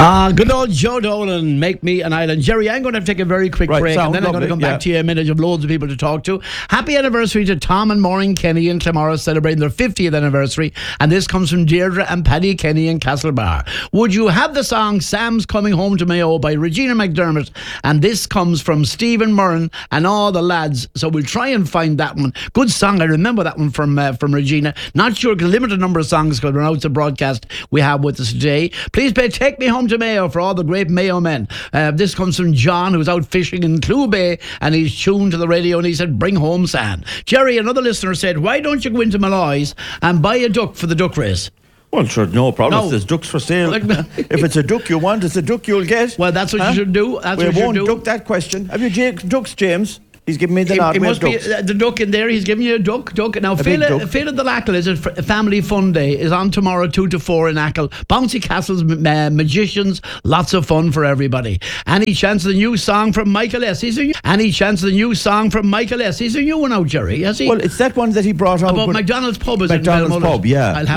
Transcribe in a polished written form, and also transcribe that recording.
Good old Joe Dolan, Make Me an Island. Jerry, I'm going to have to take a very quick break, and then I'm going to come back to you in a minute. You have loads of people to talk to. Happy anniversary to Tom and Maureen Kenny in Clamara, celebrating their 50th anniversary. And this comes from Deirdre and Paddy Kenny in Castlebar. Would you have the song Sam's Coming Home to Mayo by Regina McDermott? And this comes from Stephen Murren and all the lads. So we'll try and find that one. Good song. I remember that one from Regina. Not sure, because limited number of songs because we're out to broadcast we have with us today. Please play Take Me Home to Mayo for all the great Mayo men. This comes from John, who's out fishing in Clew Bay, and he's tuned to the radio and he said, bring home sand. Jerry, another listener said, why don't you go into Malloy's and buy a duck for the duck race? Well, sure, no problem. If there's ducks for sale. If it's a duck you want, it's a duck you'll get. Well, that's what you should do. We won't duck that question. Have you ducks, James? He's giving me the nod. It must be the duck in there. He's giving you a duck. Now, Phil at the Lackle is a family fun day. Is on tomorrow 2 to 4 in Ackle. Bouncy castles, magicians, lots of fun for everybody. Any chance of the new song from Michael S? Any chance of the new song from Michael S? He's a new one out, Jerry. Has he? Well, it's that one that he brought out about McDonald's Pub. McDonald's Pub, yeah.